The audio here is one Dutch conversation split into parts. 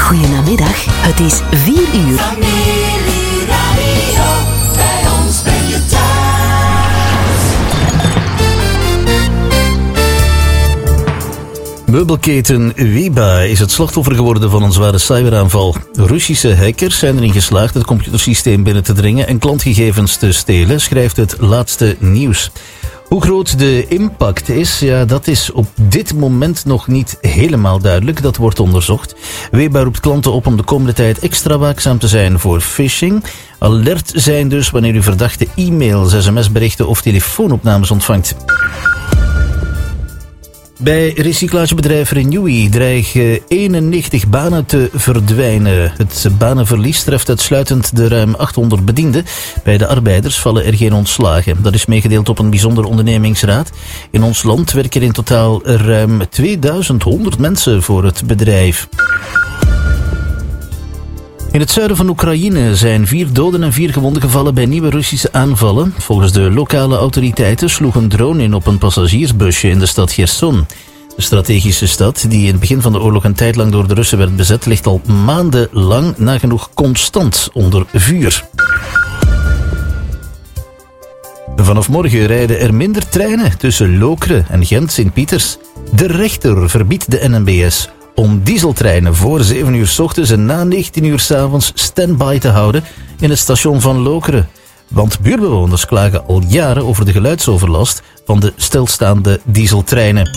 Goedemiddag, het is 4 uur. Familieradio, bij ons ben je thuis. Meubelketen Wiba is het slachtoffer geworden van een zware cyberaanval. Russische hackers zijn erin geslaagd het computersysteem binnen te dringen en klantgegevens te stelen, schrijft het laatste nieuws. Hoe groot de impact is, ja, dat is op dit moment nog niet helemaal duidelijk. Dat wordt onderzocht. Wiba roept klanten op om de komende tijd extra waakzaam te zijn voor phishing. Alert zijn dus wanneer u verdachte e-mails, sms-berichten of telefoonopnames ontvangt. Bij recyclagebedrijf Renewi dreigen 91 banen te verdwijnen. Het banenverlies treft uitsluitend de ruim 800 bedienden. Bij de arbeiders vallen er geen ontslagen. Dat is meegedeeld op een bijzonder ondernemingsraad. In ons land werken in totaal ruim 2100 mensen voor het bedrijf. In het zuiden van Oekraïne zijn 4 doden en 4 gewonden gevallen bij nieuwe Russische aanvallen. Volgens de lokale autoriteiten sloeg een drone in op een passagiersbusje in de stad Cherson. De strategische stad, die in het begin van de oorlog een tijd lang door de Russen werd bezet, ligt al maandenlang nagenoeg constant onder vuur. Vanaf morgen rijden er minder treinen tussen Lokeren en Gent-Sint-Pieters. De rechter verbiedt de NMBS om dieseltreinen voor 7 uur 's ochtends en na 19 uur 's avonds stand-by te houden in het station van Lokeren. Want buurtbewoners klagen al jaren over de geluidsoverlast van de stilstaande dieseltreinen.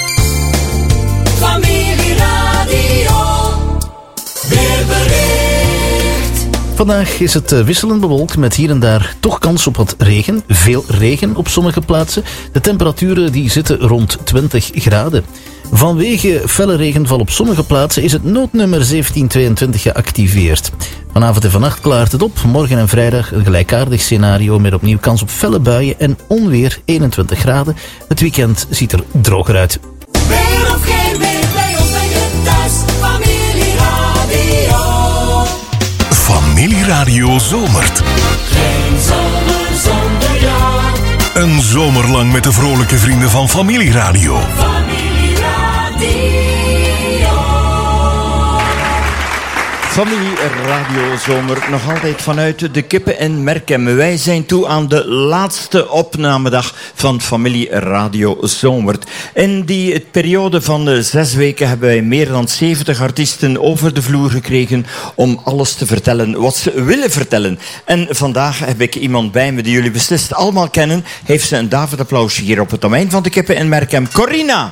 Familieradio, weerbericht. Vandaag is het wisselend bewolkt met hier en daar toch kans op wat regen. Veel regen op sommige plaatsen. De temperaturen die zitten rond 20 graden. Vanwege felle regenval op sommige plaatsen is het noodnummer 1722 geactiveerd. Vanavond en vannacht klaart het op. Morgen en vrijdag een gelijkaardig scenario met opnieuw kans op felle buien en onweer 21 graden. Het weekend ziet er droger uit. Weer of geen weer, bij ons ben je thuis. Familieradio. Familieradio zomert. Geen zomer zonder jou. Een zomer lang met de vrolijke vrienden van Familieradio. Familieradio. Familie Radio Zomer, nog altijd vanuit de Kippen in Merkem. Wij zijn toe aan de laatste opnamedag van Familie Radio Zomert. In die periode van 6 weken hebben wij meer dan 70 artiesten over de vloer gekregen om alles te vertellen wat ze willen vertellen. En vandaag heb ik iemand bij me die jullie beslist allemaal kennen. Heeft ze een David-applausje hier op het domein van de Kippen in Merkem. Corina!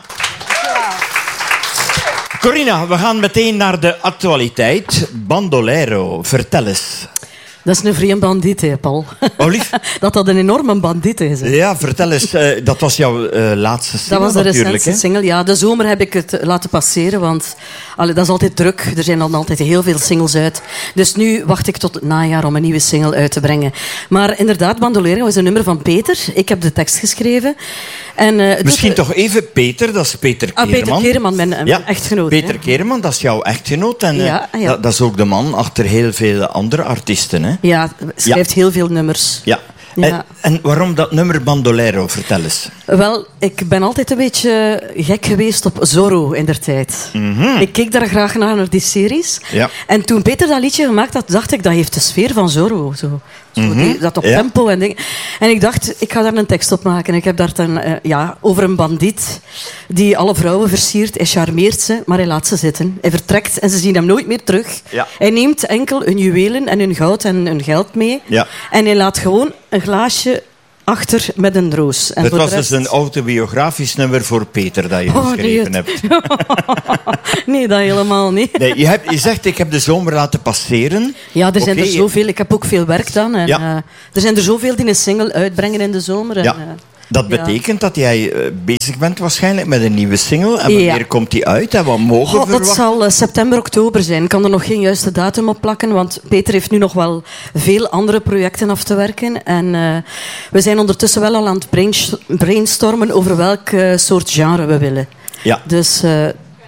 Corina, we gaan meteen naar de actualiteit. Bandolero, vertel eens. Dat is een vreemd bandiet, hè, Paul. Oh, lief? Dat een enorme bandiet is. Hè. Ja, vertel eens. Dat was jouw laatste single, Dat was de natuurlijk, recentste hè? single. Ja, de zomer heb ik het laten passeren, want dat is altijd druk. Er zijn dan altijd heel veel singles uit. Dus nu wacht ik tot het najaar om een nieuwe single uit te brengen. Maar inderdaad, Bandolero is een nummer van Peter. Ik heb de tekst geschreven. En, Misschien toch even Peter, dat is Peter Keerman. Peter Keerman, mijn echtgenoot. Peter hè. Keerman, dat is jouw echtgenoot. En Ja. Dat is ook de man achter heel veel andere artiesten, hè? Ja, schrijft heel veel nummers. Ja. Ja. En waarom dat nummer Bandolero? Vertel eens. Wel, ik ben altijd een beetje gek geweest op Zorro indertijd. Ik keek daar graag naar die series. Ja. En toen Peter dat liedje gemaakt had, dacht ik, dat heeft de sfeer van Zorro. Zo dat op Ja. tempo en dingen. En ik dacht, ik ga daar een tekst op maken. Ik heb daar dan, over een bandiet die alle vrouwen versiert. Hij charmeert ze, maar hij laat ze zitten. Hij vertrekt en ze zien hem nooit meer terug. Ja. Hij neemt enkel hun juwelen en hun goud en hun geld mee. Ja. En hij laat gewoon een glaasje achter met een roos. En Het voor was de rest... dus een autobiografisch nummer voor Peter dat je geschreven hebt. Nee, dat helemaal niet. Nee, je zegt, ik heb de zomer laten passeren. Ja, er zijn Oké, er zoveel. Ik heb ook veel werk dan. En, Ja. er zijn er zoveel die een single uitbrengen in de zomer. En, Ja. Dat betekent dat jij bezig bent waarschijnlijk met een nieuwe single. En wanneer komt die uit en wat mogen we dat verwachten? zal september, oktober zijn. Ik kan er nog geen juiste datum op plakken, want Peter heeft nu nog wel veel andere projecten af te werken. En we zijn ondertussen wel al aan het brainstormen over welk soort genre we willen. Ja. Dus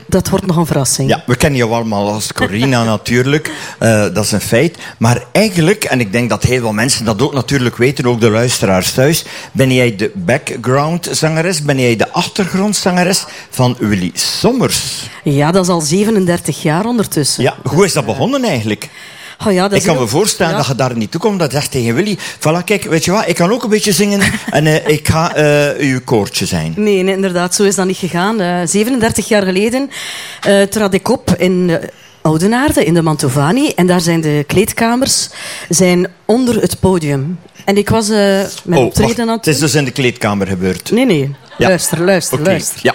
Dat wordt nog een verrassing. Ja, we kennen jou allemaal als Corina natuurlijk. Dat is een feit. Maar eigenlijk, en ik denk dat heel veel mensen dat ook natuurlijk weten, ook de luisteraars thuis, ben jij de background-zangeres, ben jij de achtergrondzangeres van Willy Sommers? Ja, dat is al 37 jaar ondertussen. Ja, hoe is dat begonnen eigenlijk? Oh ja, dat Ik is kan me heel- voorstellen ja. dat je daar niet toe komt. Dat je zegt tegen Willy, voilà, kijk, weet je wat, ik kan ook een beetje zingen en ik ga uw koortje zijn. Nee, inderdaad, zo is dat niet gegaan. 37 jaar geleden trad ik op in Oudenaarde, in de Mantovani. En daar zijn de kleedkamers onder het podium. En ik was mijn optreden aan het is dus in de kleedkamer gebeurd. Nee. Ja. Luister. Oké, ja.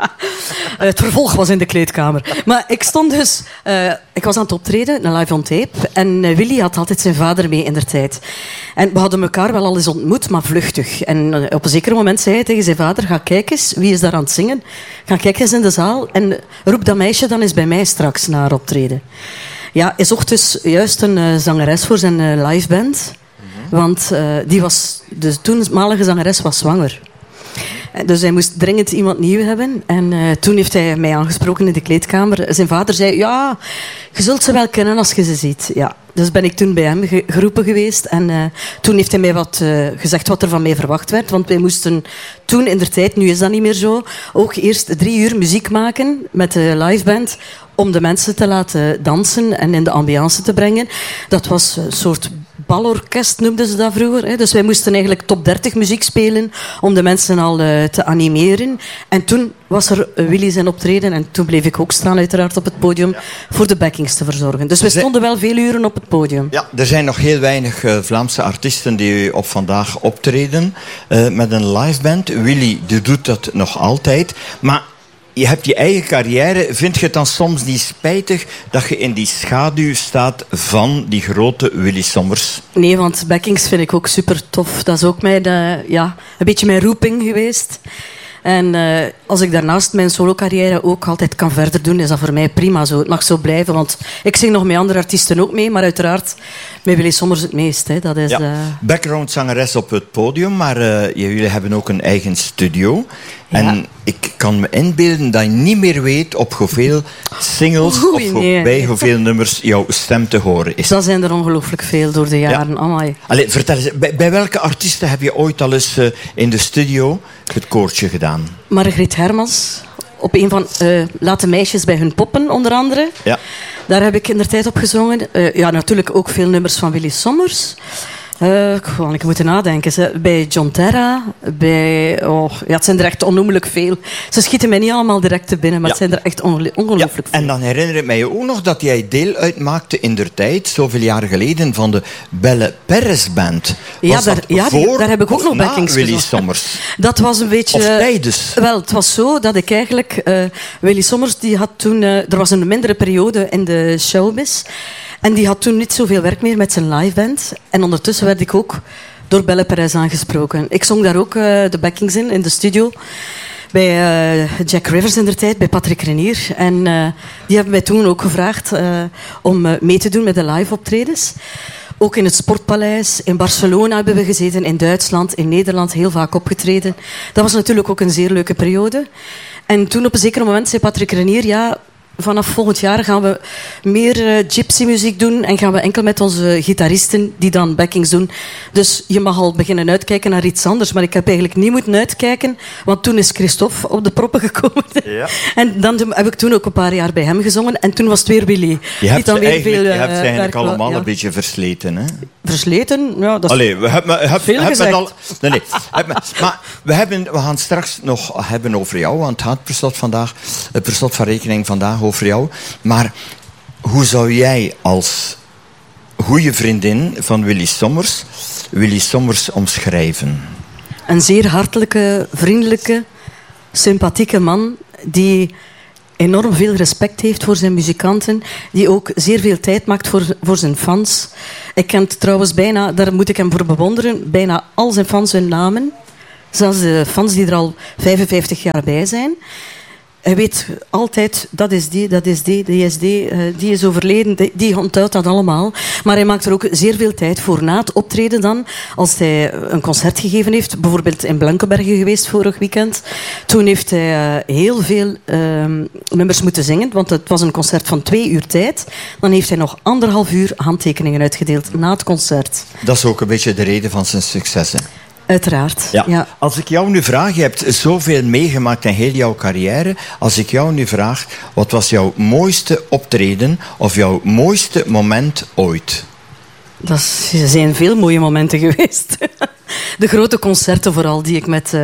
Het vervolg was in de kleedkamer. Maar ik stond dus... ik was aan het optreden, een live on tape. En Willy had altijd zijn vader mee indertijd. En we hadden elkaar wel al eens ontmoet, maar vluchtig. En op een zeker moment zei hij tegen zijn vader, ga kijk eens, wie is daar aan het zingen? Ga kijk eens in de zaal en roep dat meisje dan eens bij mij straks na haar optreden. Ja, hij zocht dus juist een zangeres voor zijn liveband. Want de toenmalige zangeres was zwanger. Dus hij moest dringend iemand nieuw hebben. En toen heeft hij mij aangesproken in de kleedkamer. Zijn vader zei, ja, je zult ze wel kennen als je ze ziet. Ja. Dus ben ik toen bij hem geroepen geweest. En toen heeft hij mij gezegd wat er van mij verwacht werd. Want wij moesten toen in der tijd, nu is dat niet meer zo, ook eerst 3 uur muziek maken met de liveband om de mensen te laten dansen en in de ambiance te brengen. Dat was een soort balorkest, noemden ze dat vroeger. Hè. Dus wij moesten eigenlijk top 30 muziek spelen om de mensen al te animeren. En toen was er Willy zijn optreden en toen bleef ik ook staan uiteraard op het podium voor de backings te verzorgen. Dus we stonden wel veel uren op het podium. Ja, er zijn nog heel weinig Vlaamse artiesten die op vandaag optreden met een liveband. Willy die doet dat nog altijd. Maar je hebt je eigen carrière. Vind je het dan soms niet spijtig dat je in die schaduw staat van die grote Willy Sommers? Nee, want backings vind ik ook super tof. Dat is ook een beetje mijn roeping geweest. En als ik daarnaast mijn solo-carrière ook altijd kan verder doen, is dat voor mij prima zo. Het mag zo blijven, want ik zing nog met andere artiesten ook mee, maar uiteraard met Willy Sommers het meest. Hè. Dat is, background-zangeres op het podium, maar jullie hebben ook een eigen studio. Ja. En ik kan me inbeelden dat je niet meer weet op hoeveel singles bij hoeveel nummers jouw stem te horen is. Dat zijn er ongelooflijk veel door de jaren. Ja. Amai. Allee, vertel eens, bij welke artiesten heb je ooit al eens in de studio het koortje gedaan? Margriet Hermans, op een van Laat de meisjes bij hun poppen, onder andere. Ja. Daar heb ik indertijd op gezongen. Natuurlijk ook veel nummers van Willy Sommers. Ik moet nadenken. Bij John Terra, het zijn er echt onnoemelijk veel. Ze schieten mij niet allemaal direct te binnen, maar het zijn er echt ongelooflijk veel. En dan herinner ik mij ook nog dat jij deel uitmaakte in der tijd, zoveel jaren geleden, van de Belle Perez Band. Daar heb ik ook nog backings Willy gezongen. Sommers. Dat was een beetje... Of tijdens. Wel, het was zo dat ik eigenlijk... Willy Sommers, die had toen... er was een mindere periode in de showbiz. En die had toen niet zoveel werk meer met zijn liveband. En ondertussen werd ik ook door Belle Perez aangesproken. Ik zong daar ook de backings in de studio. Bij Jack Rivers in der tijd, bij Patrick Renier. En die hebben mij toen ook gevraagd om mee te doen met de live optredens. Ook in het Sportpaleis, in Barcelona hebben we gezeten, in Duitsland, in Nederland heel vaak opgetreden. Dat was natuurlijk ook een zeer leuke periode. En toen op een zeker moment zei Patrick Renier, vanaf volgend jaar gaan we meer gypsy-muziek doen en gaan we enkel met onze gitaristen die dan backings doen. Dus je mag al beginnen uitkijken naar iets anders, maar ik heb eigenlijk niet moeten uitkijken, want toen is Christophe op de proppen gekomen. Ja. En dan heb ik toen ook een paar jaar bij hem gezongen en toen was het weer Willy. Je hebt ze eigenlijk allemaal een beetje versleten, hè? Versleten? Ja, dat is Allee, we hebben gezegd. al... Nee. Maar we gaan straks nog hebben over jou, want het gaat per slot van rekening vandaag over jou. Maar hoe zou jij als goede vriendin van Willy Sommers omschrijven? Een zeer hartelijke, vriendelijke, sympathieke man die enorm veel respect heeft voor zijn muzikanten, die ook zeer veel tijd maakt voor zijn fans. Ik ken trouwens bijna, daar moet ik hem voor bewonderen, bijna al zijn fans hun namen. Zelfs de fans die er al 55 jaar bij zijn. Hij weet altijd, dat is die is overleden, die onthoudt dat allemaal. Maar hij maakt er ook zeer veel tijd voor na het optreden dan. Als hij een concert gegeven heeft, bijvoorbeeld in Blankenberge geweest vorig weekend. Toen heeft hij heel veel nummers moeten zingen, want het was een concert van 2 uur tijd. Dan heeft hij nog 1,5 uur handtekeningen uitgedeeld na het concert. Dat is ook een beetje de reden van zijn succes, hè? Uiteraard, Ja. ja. Als ik jou nu vraag, je hebt zoveel meegemaakt in heel jouw carrière. Als ik jou nu vraag, wat was jouw mooiste optreden of jouw mooiste moment ooit? Er zijn veel mooie momenten geweest. De grote concerten vooral, die ik met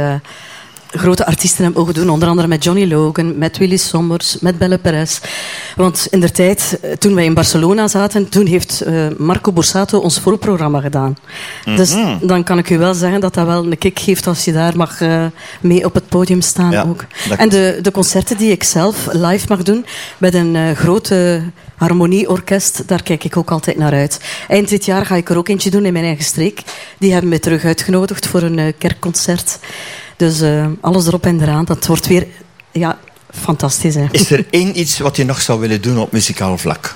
grote artiesten heb mogen doen. Onder andere met Johnny Logan, met Willy Sommers, met Belle Perez. Want in der tijd, toen wij in Barcelona zaten, toen heeft Marco Borsato ons voorprogramma gedaan. Dus dan kan ik u wel zeggen dat dat wel een kick geeft als je daar mag mee op het podium staan ook. En de concerten die ik zelf live mag doen met een grote harmonieorkest, daar kijk ik ook altijd naar uit. Eind dit jaar ga ik er ook eentje doen in mijn eigen streek. Die hebben mij terug uitgenodigd voor een kerkconcert. Dus alles erop en eraan. Dat wordt weer fantastisch. Hè. Is er één iets wat je nog zou willen doen op muzikaal vlak?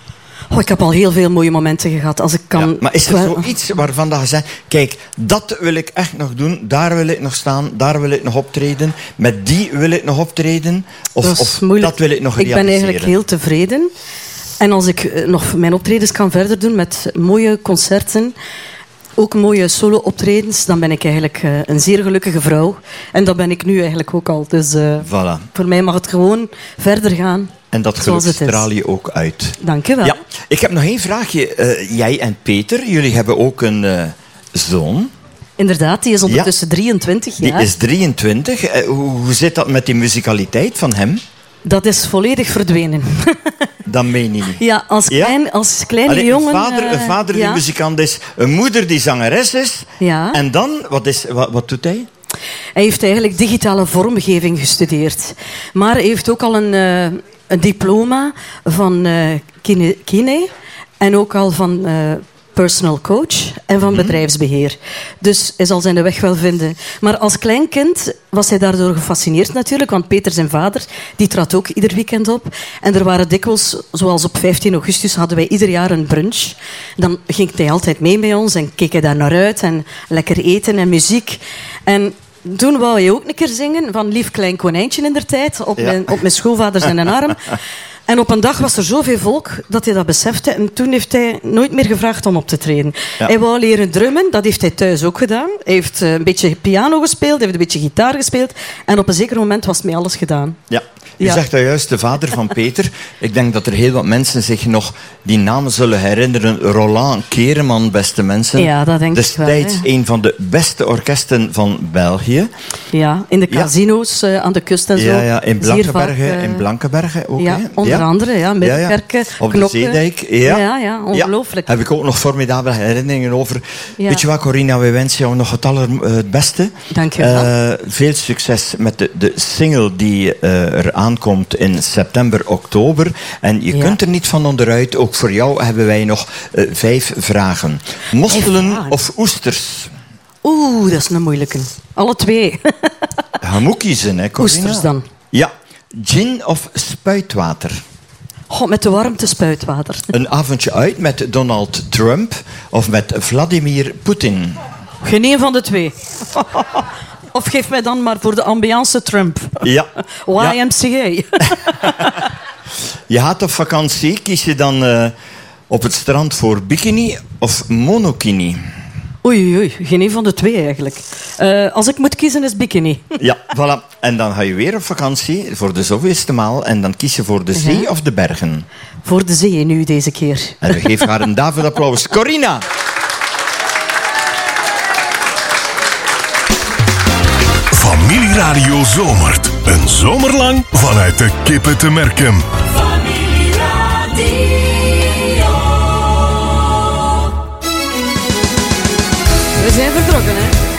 Ik heb al heel veel mooie momenten gehad. Als ik kan... Ja, maar is er zoiets waarvan dat je zegt, kijk, dat wil ik echt nog doen, daar wil ik nog staan, daar wil ik nog optreden, met die wil ik nog optreden, of dat wil ik nog realiseren? Ik ben eigenlijk heel tevreden. En als ik nog mijn optredens kan verder doen met mooie concerten, ook mooie solo-optredens, dan ben ik eigenlijk een zeer gelukkige vrouw. En dat ben ik nu eigenlijk ook al. Dus voilà. Voor mij mag het gewoon verder gaan. En dat geluk straal je ook uit. Dank je wel. Ja, ik heb nog één vraagje. Jij en Peter, jullie hebben ook een zoon. Inderdaad, die is ondertussen 23 jaar. Die is 23. Hoe zit dat met die muzikaliteit van hem? Dat is volledig verdwenen. Dat meen je niet. Ja, als kleine jongen... Een vader die muzikant is, een moeder die zangeres is. Ja. En dan, wat doet hij? Hij heeft eigenlijk digitale vormgeving gestudeerd. Maar hij heeft ook al een diploma van kine en ook al van personal coach en van bedrijfsbeheer. Dus hij zal zijn weg wel vinden. Maar als klein kind was hij daardoor gefascineerd natuurlijk, want Peter, zijn vader, die trad ook ieder weekend op. En er waren dikwijls, zoals op 15 augustus, hadden wij ieder jaar een brunch. Dan ging hij altijd mee bij ons en keek hij daar naar uit en lekker eten en muziek. En toen wou hij ook een keer zingen van Lief Klein Konijntje in der tijd, op mijn schoonvader zijn arm. En op een dag was er zoveel volk dat hij dat besefte. En toen heeft hij nooit meer gevraagd om op te treden. Ja. Hij wou leren drummen, dat heeft hij thuis ook gedaan. Hij heeft een beetje piano gespeeld, hij heeft een beetje gitaar gespeeld. En op een zeker moment was het mee alles gedaan. Ja. U zegt daar juist de vader van Peter. Ik denk dat er heel wat mensen zich nog die naam zullen herinneren. Roland Kereman, beste mensen. Ja, dat denk ik wel. Destijds een van de beste orkesten van België. Ja, in de casino's aan de kust en zo. Ja, in Blankenberge ook. Ja, onder andere, Middenkerken, op Knokken. de Zeedijk. Ja, ongelooflijk. Heb ik ook nog formidabele herinneringen over. Ja. Weet je wat, Corina, we wensen jou nog het beste. Dank je wel. Veel succes met de single die er aankomt in september, oktober. En je kunt er niet van onderuit. Ook voor jou hebben wij nog 5 vragen. Mosselen of oesters? Oeh, dat is een moeilijke. Alle 2. Je moet kiezen, hè, Corina? Oesters dan. Ja. Gin of spuitwater? Met de warmte spuitwater. Een avondje uit met Donald Trump of met Vladimir Poetin? Geen een van de 2. Of geef mij dan maar voor de ambiance Trump. Ja. YMCA. Je gaat op vakantie. Kies je dan op het strand voor bikini of monokini? Oei. Geen een van de 2 eigenlijk. Als ik moet kiezen is bikini. Ja, voilà. En dan ga je weer op vakantie voor de zoveelste maal. En dan kies je voor de zee of de bergen? Voor de zee nu deze keer. En we geven haar een David applaus. Corina! Familieradio Zomert. Een zomerlang vanuit de Kippen te Merkem. Familieradio. We zijn vertrokken, hè?